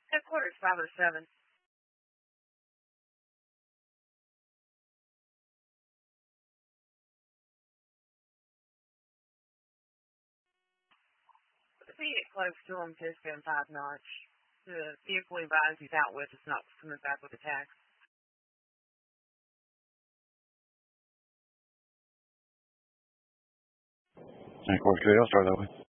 Headquarters 507. If you get close to him, just go 5 notch. The vehicle he buys he's out with is not coming back with a tax. Headquarters 2, I'll start that way.